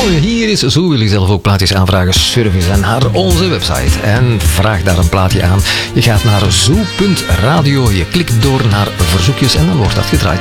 Hier is Zo. Wil je zelf ook plaatjes aanvragen? Surf eens naar onze website en vraag daar een plaatje aan. Je gaat naar zo.radio, je klikt door naar verzoekjes en dan wordt dat gedraaid.